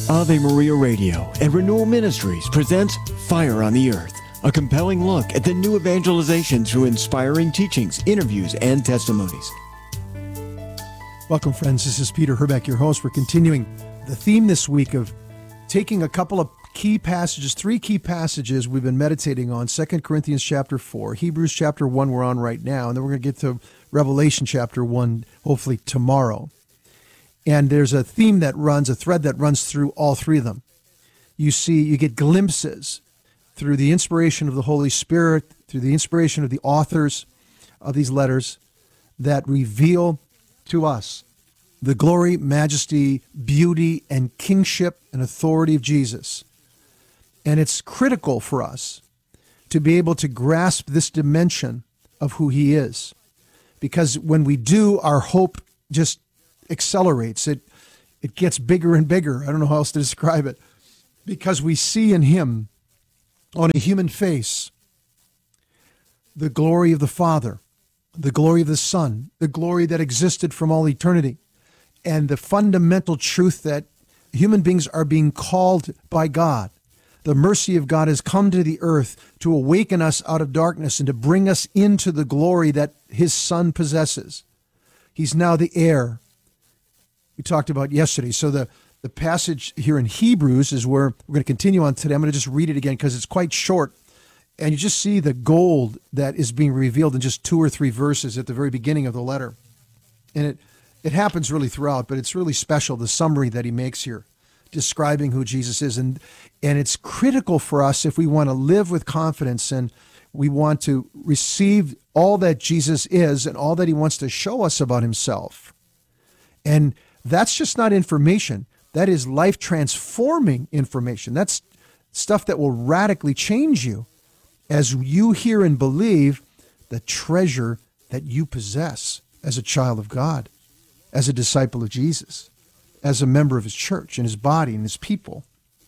Ave Maria Radio and Renewal Ministries presents Fire on the Earth, a compelling look at the new evangelization through inspiring teachings, interviews, and testimonies. Welcome, friends. This is Peter Herbeck, your host. We're continuing the theme this week of taking a couple of key passages, three key passages we've been meditating on, 2 Corinthians chapter 4, Hebrews chapter 1 we're on right now, and then we're going to get to Revelation chapter 1, hopefully tomorrow. And there's a theme that runs, a thread that runs through all three of them. You get glimpses through the inspiration of the Holy Spirit, through the inspiration of the authors of these letters that reveal to us the glory, majesty, beauty, and kingship and authority of Jesus. And it's critical for us to be able to grasp this dimension of who he is. Because when we do, our hope just accelerates. It gets bigger and bigger. I don't know how else to describe it. Because we see in him, on a human face, the glory of the Father, the glory of the Son, the glory that existed from all eternity, and the fundamental truth that human beings are being called by God. The mercy of God has come to the earth to awaken us out of darkness and to bring us into the glory that his Son possesses. He's now the heir. We talked about yesterday. So the passage here in Hebrews is where we're going to continue on today. I'm going to just read it again because it's quite short. And you just see the gold that is being revealed in just 2 or 3 verses at the very beginning of the letter. And it happens really throughout, but it's really special, the summary that he makes here, describing who Jesus is. And it's critical for us if we want to live with confidence and we want to receive all that Jesus is and all that he wants to show us about himself. And that's just not information. That is life-transforming information. That's stuff that will radically change you as you hear and believe the treasure that you possess as a child of God, as a disciple of Jesus, as a member of his church and his body and his people.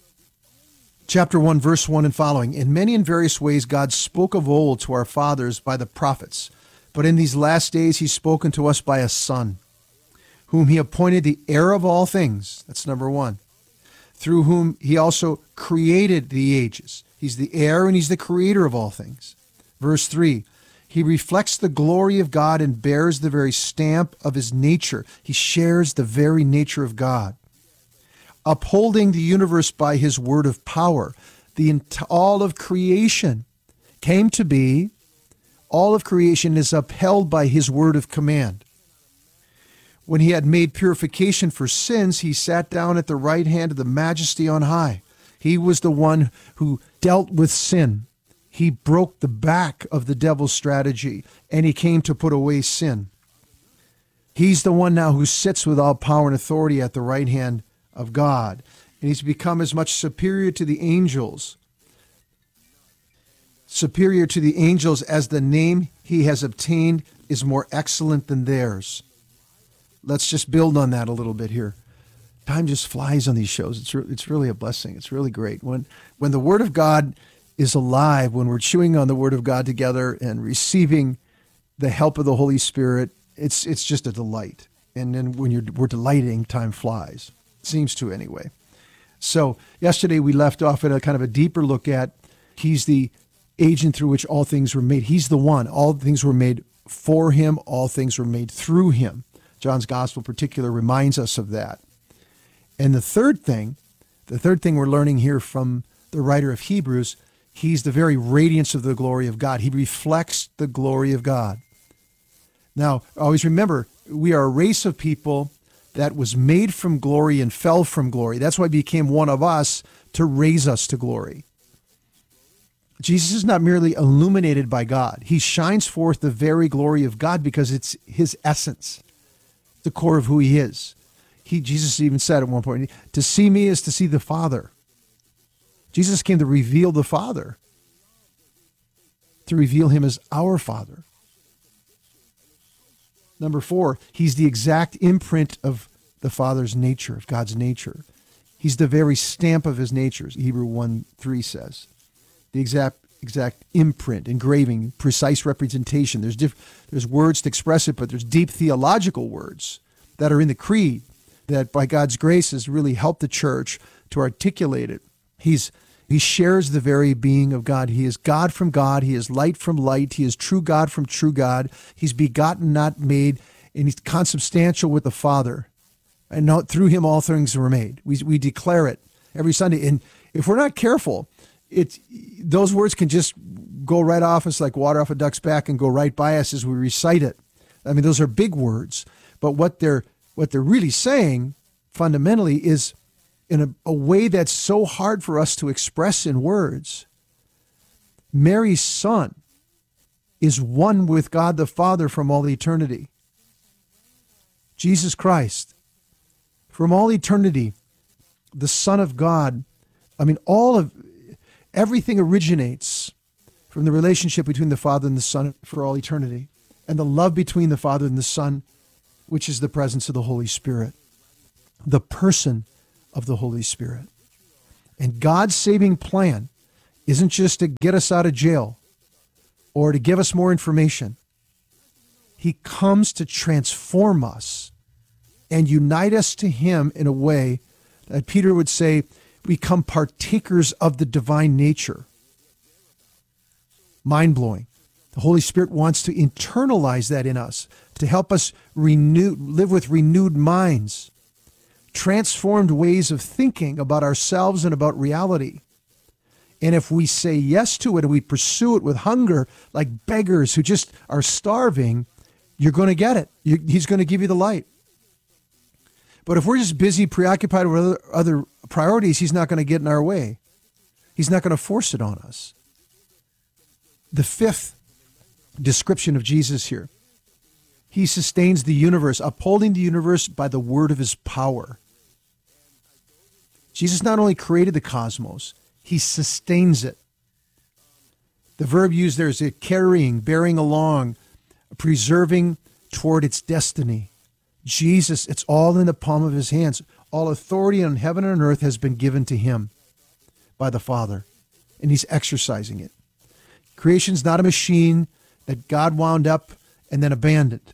Chapter 1, verse 1 and following. In many and various ways God spoke of old to our fathers by the prophets, but in these last days he's spoken to us by a Son, whom he appointed the heir of all things. That's number 1. Through whom he also created the ages. He's the heir and he's the creator of all things. Verse 3, he reflects the glory of God and bears the very stamp of his nature. He shares the very nature of God. Upholding the universe by his word of power. All of creation came to be. All of creation is upheld by his word of command. When he had made purification for sins, he sat down at the right hand of the majesty on high. He was the one who dealt with sin. He broke the back of the devil's strategy, and he came to put away sin. He's the one now who sits with all power and authority at the right hand of God. And he's become as much superior to the angels as the name he has obtained is more excellent than theirs. Let's just build on that a little bit here. Time just flies on these shows. It's really a blessing. It's really great. When the Word of God is alive, when we're chewing on the Word of God together and receiving the help of the Holy Spirit, it's just a delight. And then when we're delighting, time flies. It seems to anyway. So yesterday we left off at a kind of a deeper look at he's the agent through which all things were made. He's the one. All things were made for him. All things were made through him. John's Gospel in particular reminds us of that. And the third thing we're learning here from the writer of Hebrews, he's the very radiance of the glory of God. He reflects the glory of God. Now, always remember, we are a race of people that was made from glory and fell from glory. That's why he became one of us to raise us to glory. Jesus is not merely illuminated by God. He shines forth the very glory of God because it's his essence, the core of who he is. Jesus even said at one point, to see me is to see the Father. Jesus came to reveal the Father, to reveal him as our Father. Number 4, he's the exact imprint of the Father's nature, of God's nature. He's the very stamp of his nature, Hebrews 1:3 says. The exact imprint, engraving, precise representation. There's words to express it, but there's deep theological words that are in the creed that by God's grace has really helped the church to articulate it. He shares the very being of God. He is God from God. He is light from light. He is true God from true God. He's begotten, not made, and he's consubstantial with the Father. And now through him all things were made. We declare it every Sunday. And if we're not careful, those words can just go right off us like water off a duck's back and go right by us as we recite it. I mean, those are big words, but what they're really saying fundamentally is, in a way that's so hard for us to express in words, Mary's son is one with God the Father from all eternity. Jesus Christ, from all eternity, the Son of God. I mean, everything originates from the relationship between the Father and the Son for all eternity, and the love between the Father and the Son, which is the presence of the Holy Spirit, the person of the Holy Spirit. And God's saving plan isn't just to get us out of jail or to give us more information. He comes to transform us and unite us to him in a way that Peter would say, become partakers of the divine nature. Mind-blowing. The Holy Spirit wants to internalize that in us, to help us live with renewed minds, transformed ways of thinking about ourselves and about reality. And if we say yes to it and we pursue it with hunger, like beggars who just are starving, you're going to get it. He's going to give you the light. But if we're just busy, preoccupied with other priorities, he's not going to get in our way. He's not going to force it on us. The fifth description of Jesus here. He sustains the universe, upholding the universe by the word of his power. Jesus not only created the cosmos, he sustains it. The verb used there is carrying, bearing along, preserving toward its destiny. Jesus, it's all in the palm of his hands. All authority on heaven and on earth has been given to him by the Father, and he's exercising it. Creation's not a machine that God wound up and then abandoned.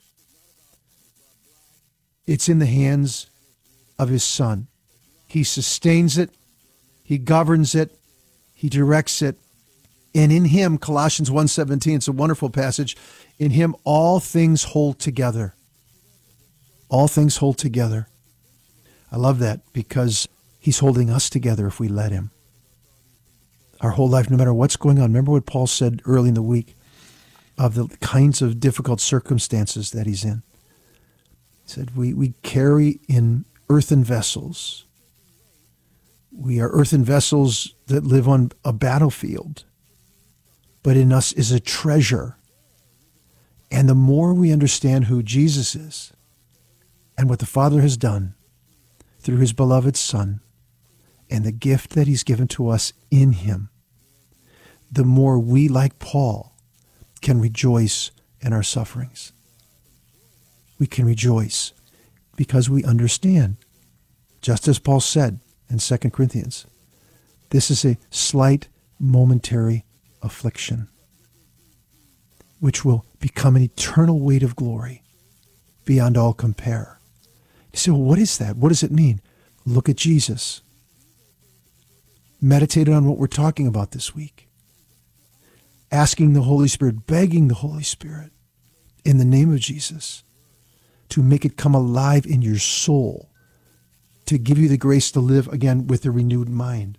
It's in the hands of his Son. He sustains it, he governs it, he directs it, and in him, Colossians 1:17, it's a wonderful passage, in him all things hold together. All things hold together. I love that because he's holding us together if we let him. Our whole life, no matter what's going on. Remember what Paul said early in the week of the kinds of difficult circumstances that he's in. He said, we carry in earthen vessels. We are earthen vessels that live on a battlefield, but in us is a treasure. And the more we understand who Jesus is and what the Father has done through his beloved Son and the gift that he's given to us in him, the more we, like Paul, can rejoice in our sufferings. We can rejoice because we understand, just as Paul said in 2 Corinthians, this is a slight momentary affliction, which will become an eternal weight of glory beyond all compare. You say, well, what is that? What does it mean? Look at Jesus. Meditate on what we're talking about this week. Asking the Holy Spirit, begging the Holy Spirit in the name of Jesus to make it come alive in your soul, to give you the grace to live again with a renewed mind.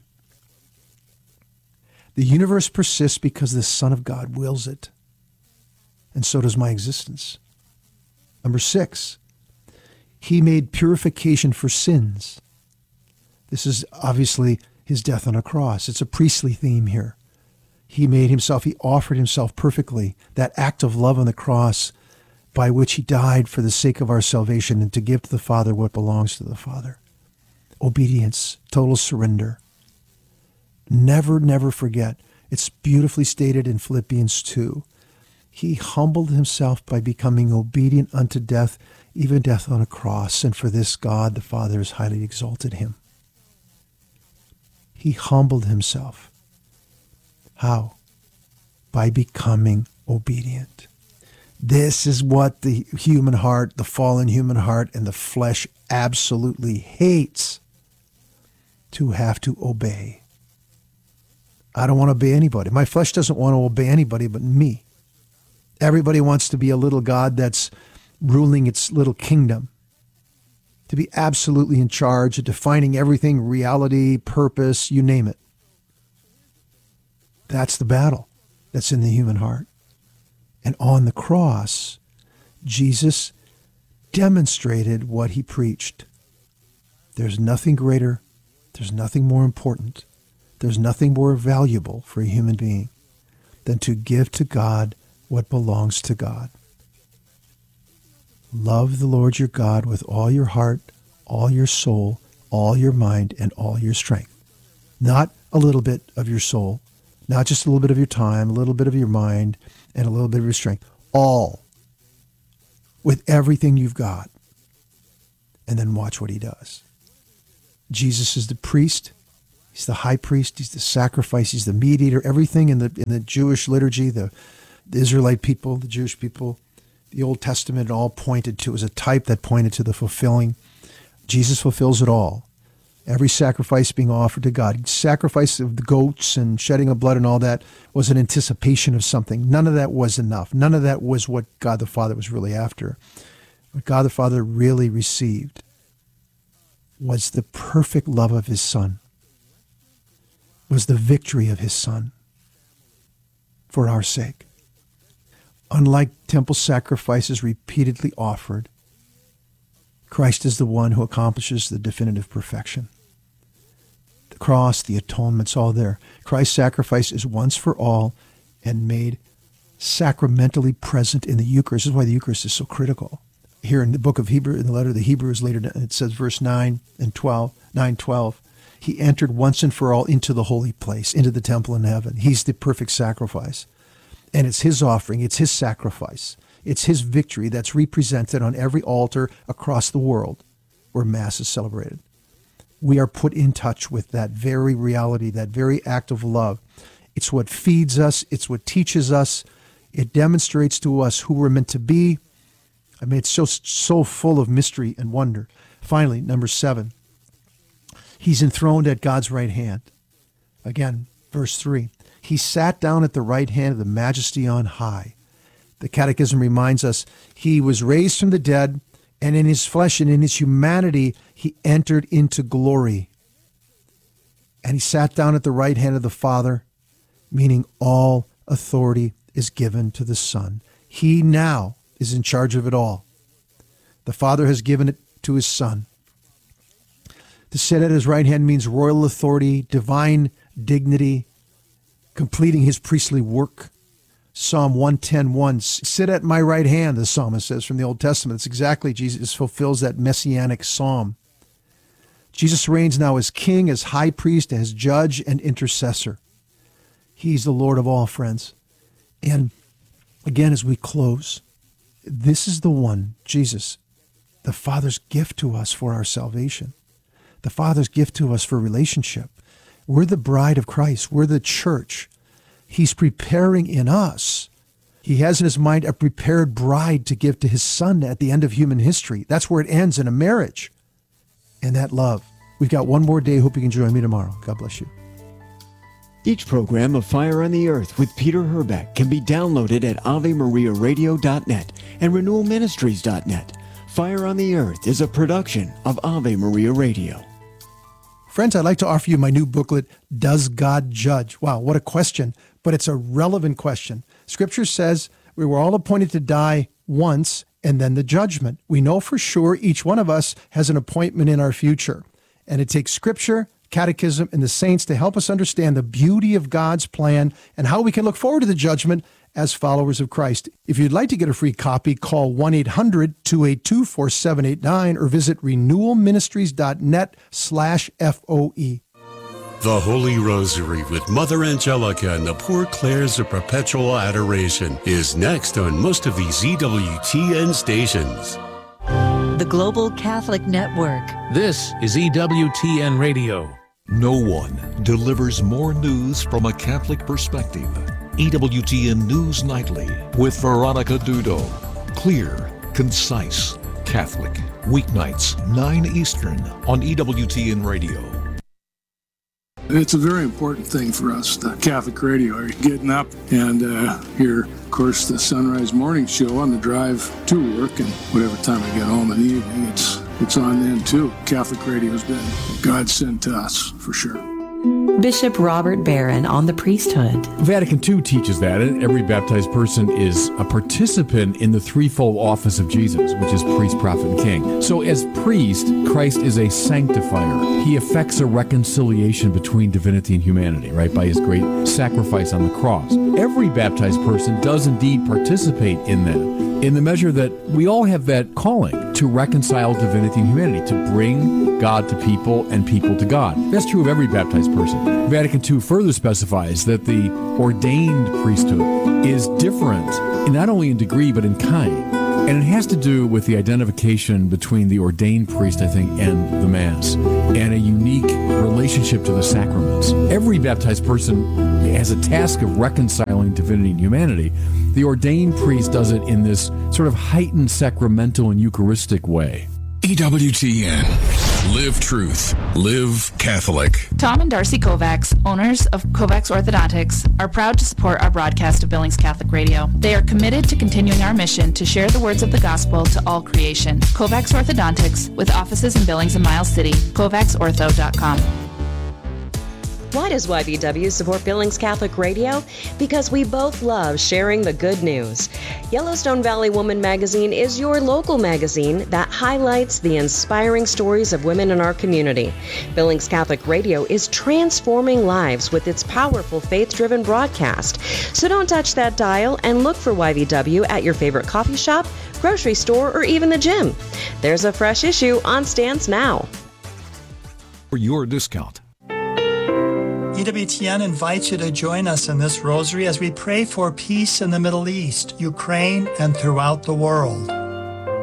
The universe persists because the Son of God wills it. And so does my existence. Number 6, he made purification for sins. This is obviously his death on a cross. It's a priestly theme here. He offered himself perfectly, that act of love on the cross by which he died for the sake of our salvation and to give to the Father what belongs to the Father. Obedience, total surrender. Never, never forget. It's beautifully stated in Philippians 2. He humbled himself by becoming obedient unto death, even death on a cross. And for this God, the Father, has highly exalted him. He humbled himself. How? By becoming obedient. This is what the human heart, the fallen human heart, and the flesh absolutely hates, to have to obey. I don't want to obey anybody. My flesh doesn't want to obey anybody but me. Everybody wants to be a little God that's ruling its little kingdom, to be absolutely in charge of defining everything, reality, purpose, you name it. That's the battle that's in the human heart. And on the cross, Jesus demonstrated what he preached. There's nothing greater, there's nothing more important, there's nothing more valuable for a human being than to give to God what belongs to God. Love the Lord your God with all your heart, all your soul, all your mind, and all your strength. Not a little bit of your soul, not just a little bit of your time, a little bit of your mind, and a little bit of your strength. All. With everything you've got. And then watch what he does. Jesus is the priest. He's the high priest. He's the sacrifice. He's the mediator. Everything in the Jewish liturgy, the Israelite people, the Jewish people, the Old Testament, all pointed to, as a type that pointed to the fulfilling. Jesus fulfills it all. Every sacrifice being offered to God. Sacrifice of the goats and shedding of blood and all that was an anticipation of something. None of that was enough. None of that was what God the Father was really after. What God the Father really received was the perfect love of his Son, was the victory of his Son for our sake. Unlike temple sacrifices repeatedly offered, Christ is the one who accomplishes the definitive perfection. The cross, the atonement's all there. Christ's sacrifice is once for all and made sacramentally present in the Eucharist. This is why the Eucharist is so critical. Here in the book of Hebrew, in the letter of the Hebrews later, it says verse 9:12, he entered once and for all into the holy place, into the temple in heaven. He's the perfect sacrifice. And it's his offering, it's his sacrifice. It's his victory that's represented on every altar across the world where Mass is celebrated. We are put in touch with that very reality, that very act of love. It's what feeds us. It's what teaches us. It demonstrates to us who we're meant to be. I mean, it's so full of mystery and wonder. Finally, number 7, he's enthroned at God's right hand. Again, verse 3, he sat down at the right hand of the Majesty on high. The Catechism reminds us he was raised from the dead, and in his flesh and in his humanity, he entered into glory. And he sat down at the right hand of the Father, meaning all authority is given to the Son. He now is in charge of it all. The Father has given it to his Son. To sit at his right hand means royal authority, divine dignity, completing his priestly work. Psalm 110:1, sit at my right hand, the psalmist says from the Old Testament. It's exactly, Jesus fulfills that messianic psalm. Jesus reigns now as king, as high priest, as judge and intercessor. He's the Lord of all, friends. And again, as we close, this is the one, Jesus, the Father's gift to us for our salvation, the Father's gift to us for relationship. We're the bride of Christ. We're the church. He's preparing in us. He has in his mind a prepared bride to give to his Son at the end of human history. That's where it ends, in a marriage. And that love. We've got one more day. Hope you can join me tomorrow. God bless you. Each program of Fire on the Earth with Peter Herbeck can be downloaded at AveMariaRadio.net and RenewalMinistries.net. Fire on the Earth is a production of Ave Maria Radio. Friends, I'd like to offer you my new booklet, Does God Judge? Wow, what a question, but it's a relevant question. Scripture says we were all appointed to die once and then the judgment. We know for sure each one of us has an appointment in our future. And it takes Scripture, Catechism, and the saints to help us understand the beauty of God's plan and how we can look forward to the judgment as followers of Christ. If you'd like to get a free copy, call 1-800-282-4789 or visit renewalministries.net/FOE. The Holy Rosary with Mother Angelica and the Poor Clares of Perpetual Adoration is next on most of these EWTN stations. The Global Catholic Network. This is EWTN Radio. No one delivers more news from a Catholic perspective EWTN News Nightly with Veronica Dudo. Clear, concise, Catholic. Weeknights, 9 Eastern on EWTN Radio. It's a very important thing for us, the Catholic radio. You're getting up and hear, of course, the Sunrise Morning Show on the drive to work, and whatever time I get home in the evening, it's on then too. Catholic radio's been God sent to us, for sure. Bishop Robert Barron on the priesthood. Vatican II teaches that every baptized person is a participant in the threefold office of Jesus, which is priest, prophet, and king. So as priest, Christ is a sanctifier. He effects a reconciliation between divinity and humanity, right, by his great sacrifice on the cross. Every baptized person does indeed participate in that, in the measure that we all have that calling to reconcile divinity and humanity, to bring God to people and people to God. That's true of every baptized person. Vatican II further specifies that the ordained priesthood is different, not only in degree, but in kind. And it has to do with the identification between the ordained priest, I think, and the Mass, and a unique relationship to the sacraments. Every baptized person has a task of reconciling divinity and humanity. The ordained priest does it in this sort of heightened sacramental and Eucharistic way. EWTN. Live truth. Live Catholic. Tom and Darcy Kovacs, owners of Kovacs Orthodontics, are proud to support our broadcast of Billings Catholic Radio. They are committed to continuing our mission to share the words of the gospel to all creation. Kovacs Orthodontics, with offices in Billings and Miles City. KovacsOrtho.com. Why does YBW support Billings Catholic Radio? Because we both love sharing the good news. Yellowstone Valley Woman Magazine is your local magazine that highlights the inspiring stories of women in our community. Billings Catholic Radio is transforming lives with its powerful faith-driven broadcast. So don't touch that dial and look for YBW at your favorite coffee shop, grocery store, or even the gym. There's a fresh issue on stands now. For your discount. EWTN invites you to join us in this rosary as we pray for peace in the Middle East, Ukraine, and throughout the world.